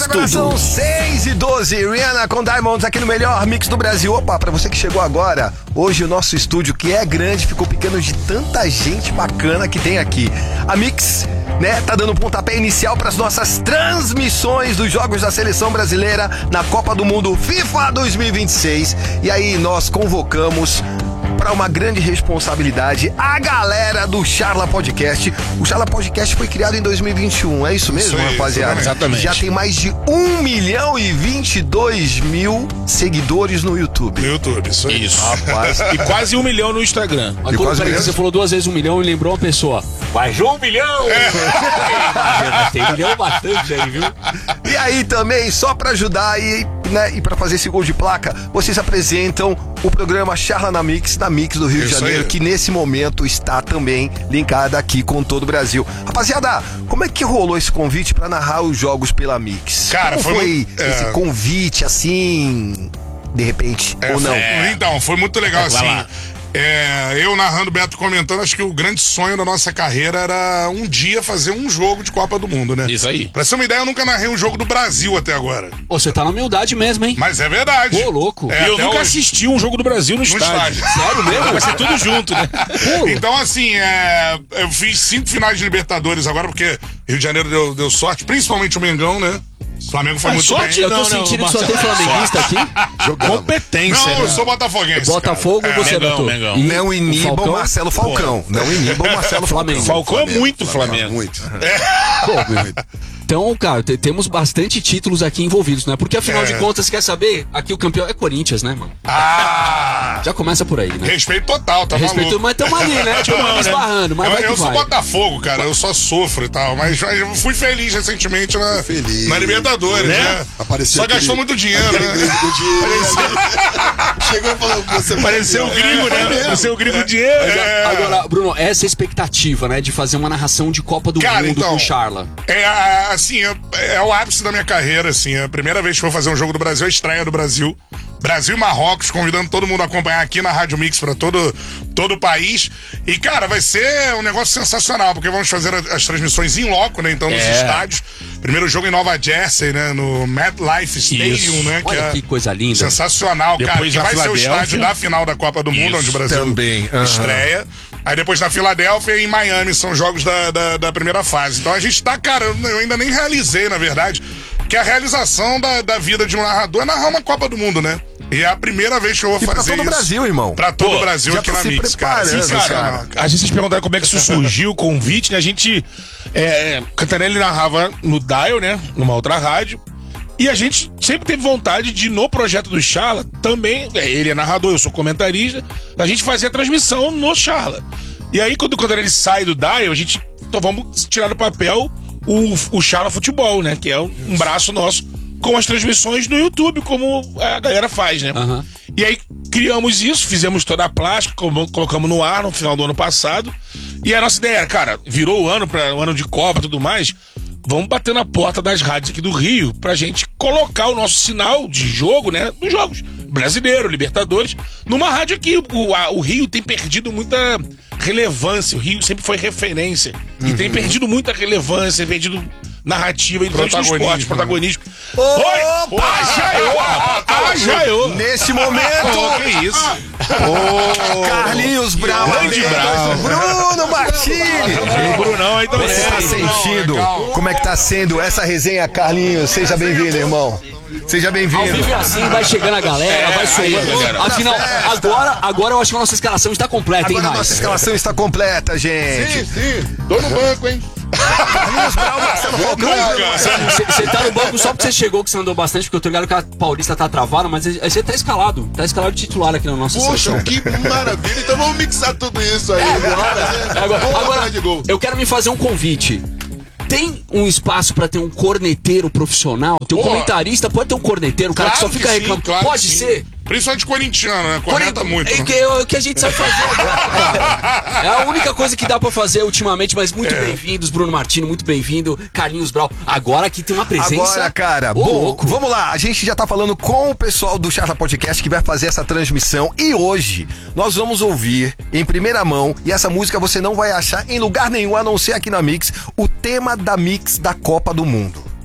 Agora são 6h12, Rihanna com Diamonds aqui no melhor mix do Brasil. Opa, pra você que chegou agora, hoje o nosso estúdio, que é grande, ficou pequeno de tanta gente bacana que tem aqui. A Mix, né, tá dando um pontapé inicial para as nossas transmissões dos jogos da seleção brasileira na Copa do Mundo FIFA 2026. E aí nós convocamos para uma grande responsabilidade a galera do Charla Podcast. O Charla Podcast foi criado em 2021, é isso mesmo, rapaziada? Exatamente. Já tem mais de 1.022.000 seguidores no YouTube. No YouTube, isso aí. Isso. Rapaz. E quase 1 milhão no Instagram. Mas quando você falou 2 vezes 1 milhão e lembrou uma pessoa. Mais 1 milhão! Tem 1 milhão bastante aí, viu? E aí também, só pra ajudar e pra fazer esse gol de placa, vocês apresentam o programa Charla na Mix, da Mix do Rio de Janeiro, que nesse momento está também linkada aqui com todo o Brasil. Rapaziada, como é que rolou esse convite pra narrar os jogos pela Mix? Cara, como foi esse convite, assim, de repente, ou não? Então, foi muito legal, Vai assim. lá. Eu narrando, Beto comentando, acho que o grande sonho da nossa carreira era um dia fazer um jogo de Copa do Mundo, né? Isso aí. Pra ser uma ideia, eu nunca narrei um jogo do Brasil até agora. Ô, você tá na humildade mesmo, hein? Mas é verdade. Pô, louco. É, E eu até nunca hoje. assisti um jogo do Brasil no estádio. Sério mesmo? Vai ser tudo junto, né? Pô, Então, assim, eu fiz 5 finais de Libertadores agora, porque Rio de Janeiro deu sorte, principalmente o Mengão, né? O Flamengo foi muito sorte bem. eu tô sentindo que só tem flamenguista aqui. Competência, Não, eu né? sou botafoguense. Botafogo, cara. você Mengão, botou. Mengão. E Não inibam Falcão? Marcelo Falcão. Não inibam Marcelo Falcão. Falcão é muito Flamengo. Muito. Então, cara, temos bastante títulos aqui envolvidos, né? Porque afinal de contas, quer saber? Aqui o campeão é Corinthians, né, mano? Ah! Já começa por aí, né? Respeito total, tá Respeito, maluco? mas tamo ali, né? Tipo, esbarrando, mas vai que Eu sou vai. Botafogo, cara, eu só sofro e tal, mas eu fui feliz recentemente Feliz. na Libertadores, né? Apareceu Só gastou muito dinheiro, né? Chegou e falou, você Pareceu o gringo, né? Pareceu o gringo dinheiro. Agora, Bruno, essa expectativa, né? De fazer uma narração de Copa do Cara, Mundo então, com o Charla. Assim, é o ápice da minha carreira, assim. É a primeira vez que eu vou fazer um jogo do Brasil, a estreia do Brasil. Brasil e Marrocos, convidando todo mundo a acompanhar aqui na Rádio Mix pra todo o país. E, cara, vai ser um negócio sensacional, porque vamos fazer as transmissões em loco, né? Então, nos estádios. Primeiro jogo em Nova Jersey, né? No MetLife Stadium, né? Olha que coisa linda. Sensacional, cara. Depois Que na vai ser o Filadélfia. estádio da final da Copa do Mundo, onde o Brasil Também, estreia. Aí depois na Filadélfia e em Miami são jogos da primeira fase. Então a gente tá, cara, eu ainda nem realizei, na verdade, que a realização da vida de um narrador é narrar uma Copa do Mundo, né? E é a primeira vez que eu vou E pra fazer todo o isso. Brasil, irmão. Pra todo o Pô, Brasil já aqui tá na se Mix, cara. preparando, Sensacional, cara. cara. A gente se perguntaram como é que isso surgiu, o convite, né? A gente. Cantarelli narrava no Dial, né? Numa outra rádio. E a gente sempre teve vontade de, no projeto do Charla, também. Ele é narrador, eu sou comentarista. A gente fazia a transmissão no Charla. E aí, quando o Cantarelli sai do Dial, a gente. Então vamos tirar do papel o Charla Futebol, né? Que é um braço nosso com as transmissões no YouTube, como a galera faz, né? Aham. E aí criamos isso, fizemos toda a plástica, colocamos no ar no final do ano passado. E a nossa ideia era, cara, virou o ano, para o ano de Copa e tudo mais, vamos bater na porta das rádios aqui do Rio pra gente colocar o nosso sinal de jogo, né? Dos jogos brasileiro, Libertadores, numa rádio aqui. O Rio tem perdido muita relevância, o Rio sempre foi referência. E tem perdido muita relevância, perdido narrativa e protagonismo. Opa! Jaiô! Nesse momento, Que isso? Carlinhos Brau, Grande Brau. Bruno Martini. O Brunão aí também. Você está sentindo? Como é que tá sendo essa resenha, Carlinhos? Seja bem-vindo, irmão. Seja Ao bem-vindo. vivo é assim, vai chegando a galera, vai somando. galera. Afinal, agora eu acho que a nossa escalação está completa, hein, Agora a nossa Raiz? escalação está completa, gente. Sim. Tô no banco, hein? Carlinhos Brau, Marcelo Falcão. Você tá no banco só porque você chegou, que você andou bastante, porque eu tô ligado que a Paulista tá travada, mas aí você tá escalado. Tá escalado de titular aqui na nossa Poxa, seleção. que maravilha. Então vamos mixar tudo isso aí. Agora, de gol. eu quero me fazer um convite. Tem um espaço pra ter um corneteiro profissional? Tem um comentarista, pode ter um corneteiro, um cara que só fica reclamando. claro Pode que sim. ser? Principalmente corintiano, né? Corneta muito. É né? que a gente sabe fazer agora, cara. É a única coisa que dá pra fazer ultimamente, mas muito bem-vindos, Bruno Martini, muito bem-vindo, Carlinhos Brau. Agora aqui tem uma presença. Agora, cara, Ô, bom, louco. vamos lá. A gente já tá falando com o pessoal do Charla Podcast que vai fazer essa transmissão e hoje nós vamos ouvir em primeira mão, e essa música você não vai achar em lugar nenhum a não ser aqui na Mix, o tema da Mix da Copa do Mundo.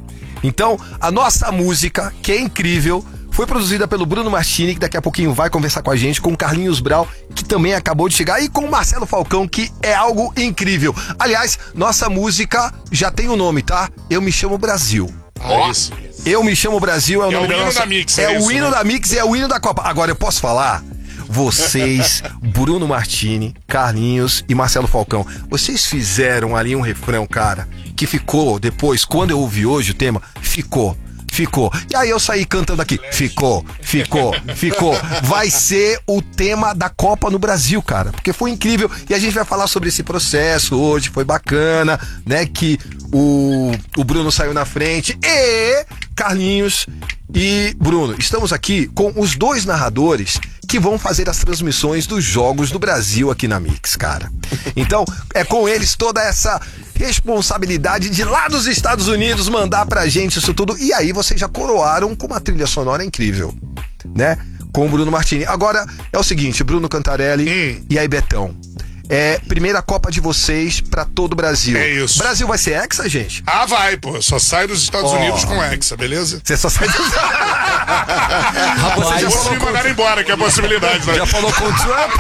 Então, a nossa música, que é incrível, foi produzida pelo Bruno Martini, que daqui a pouquinho vai conversar com a gente, com o Carlinhos Brau, que também acabou de chegar, e com o Marcelo Falcão, que é algo incrível. Aliás, nossa música já tem um nome, tá? Eu Me Chamo Brasil. Isso. Eu Me Chamo Brasil é o É nome o da hino nossa... da Mix, É é o isso, hino né? da Mix e é o hino da Copa. Agora, eu posso falar? Vocês, Bruno Martini, Carlinhos e Marcelo Falcão, vocês fizeram ali um refrão, cara, que ficou depois, quando eu ouvi hoje o tema, ficou. E aí eu saí cantando aqui, ficou. Vai ser o tema da Copa no Brasil, cara, porque foi incrível. E a gente vai falar sobre esse processo hoje, foi bacana, né, que o Bruno saiu na frente. E Carlinhos e Bruno, estamos aqui com os dois narradores que vão fazer as transmissões dos jogos do Brasil aqui na Mix, cara. Então, é com eles toda essa responsabilidade de lá dos Estados Unidos mandar pra gente isso tudo. E aí vocês já coroaram com uma trilha sonora incrível, né? Com o Bruno Martini. Agora, é o seguinte, Bruno Cantarelli e aí Betão. É primeira Copa de vocês pra todo o Brasil. É isso. Brasil vai ser hexa, gente? Ah, vai, pô. Só sai dos Estados Unidos com Hexa, beleza? Você só sai... Você já Ou se falou me mandaram embora, que é a possibilidade. Né? Já falou com o Trump?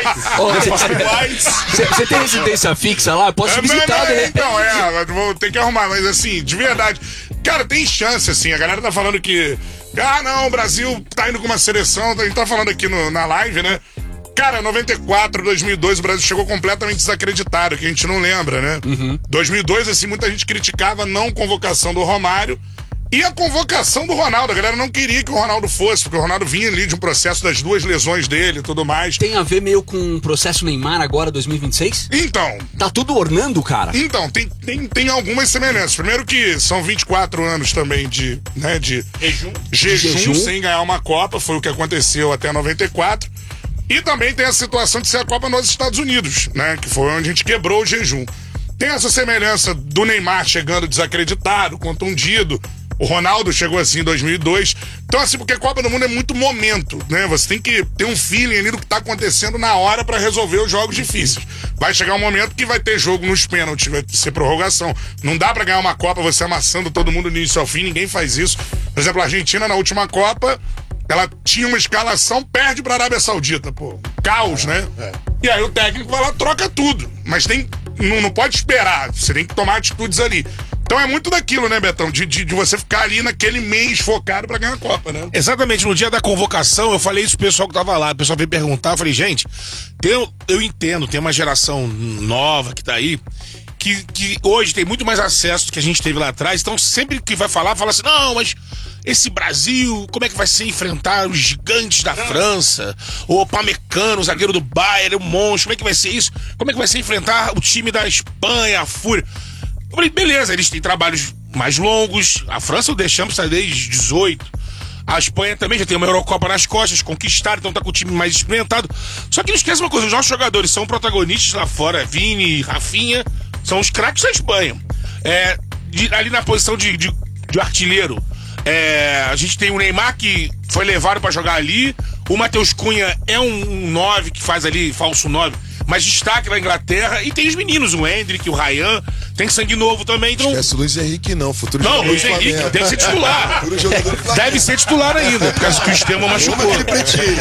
Você tem residência fixa lá? Eu posso te visitar, de repente. Então, vou ter que arrumar, mas assim, de verdade. Cara, tem chance, assim. A galera tá falando que. Ah, não, o Brasil tá indo com uma seleção. A gente tá falando aqui na live, né? Cara, 94, 2002, o Brasil chegou completamente desacreditado, que a gente não lembra, né? 2002, assim, muita gente criticava a não convocação do Romário e a convocação do Ronaldo. A galera não queria que o Ronaldo fosse, porque o Ronaldo vinha ali de um processo das 2 lesões dele e tudo mais. Tem a ver meio com o processo Neymar agora, 2026? Então, Tá tudo ornando, cara? tem algumas semelhanças. Primeiro que são 24 anos também de jejum sem ganhar uma Copa, foi o que aconteceu até 94. E também tem a situação de ser a Copa nos Estados Unidos, né? Que foi onde a gente quebrou o jejum. Tem essa semelhança do Neymar chegando desacreditado, contundido. O Ronaldo chegou assim em 2002. Então, assim, porque a Copa do Mundo é muito momento, né? Você tem que ter um feeling ali do que tá acontecendo na hora pra resolver os jogos difíceis. Vai chegar um momento que vai ter jogo nos pênaltis, vai ser prorrogação. Não dá pra ganhar uma Copa você amassando todo mundo do início ao fim, ninguém faz isso. Por exemplo, a Argentina na última Copa, ela tinha uma escalação, perde pra Arábia Saudita, pô. Caos, né? E aí o técnico vai lá, troca tudo. Mas não pode esperar, você tem que tomar atitudes ali. Então é muito daquilo, né, Betão? De você ficar ali naquele mês focado pra ganhar a Copa, né? Exatamente, no dia da convocação, eu falei isso pro pessoal que tava lá. O pessoal veio perguntar, eu falei, gente, eu entendo, tem uma geração nova que tá aí, que hoje tem muito mais acesso do que a gente teve lá atrás. Então sempre que vai falar, fala assim, não, mas esse Brasil, como é que vai ser enfrentar os gigantes da França? O Upamecano, o zagueiro do Bayern, o monstro, como é que vai ser isso? Como é que vai ser enfrentar o time da Espanha, a Fúria? Eu falei, beleza, eles têm trabalhos mais longos. A França o Deschamps está desde 18. A Espanha também já tem uma Eurocopa nas costas, conquistaram, então tá com o time mais experimentado. Só que não esquece uma coisa, os nossos jogadores são protagonistas lá fora, Vini, Rafinha, são os craques da Espanha. Ali na posição de artilheiro, a gente tem o Neymar, que foi levado pra jogar ali. O Matheus Cunha é um 9 que faz ali, falso 9, mas destaque na Inglaterra. E tem os meninos, o Hendrick, o Ryan, tem sangue novo também. Então... Esquece o Luiz Henrique não, futuro Não, jogador Luiz do Henrique Flamengo. deve ser titular. Futuro jogador do Flamengo. Deve ser titular ainda, por causa que o Estema machucou. Aquele pretinho.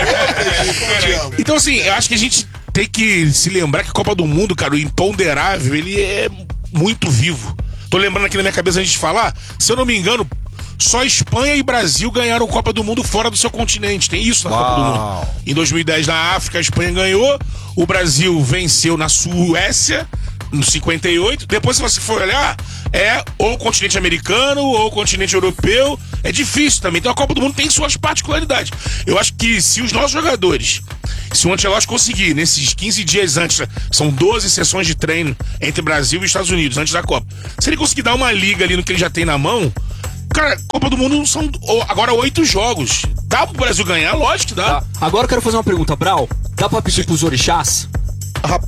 Como te amo. Então, assim, eu acho que a gente tem que se lembrar que a Copa do Mundo, cara, o imponderável, ele é muito vivo. Tô lembrando aqui na minha cabeça a gente falar, se eu não me engano, só Espanha e Brasil ganharam Copa do Mundo fora do seu continente. Tem isso na Copa do Mundo. Em 2010, na África, a Espanha ganhou, o Brasil venceu na Suécia, no 58. Depois, se você for olhar, é ou o continente americano ou o continente europeu. É difícil também. Então a Copa do Mundo tem suas particularidades. Eu acho que se os nossos jogadores, se o Ancelotti conseguir, nesses 15 dias antes, são 12 sessões de treino entre Brasil e Estados Unidos antes da Copa. Se ele conseguir dar uma liga ali no que ele já tem na mão, cara, Copa do Mundo são agora 8 jogos. Dá pro Brasil ganhar? Lógico que dá. Tá. Agora eu quero fazer uma pergunta, Brau. Dá pra pedir pros orixás?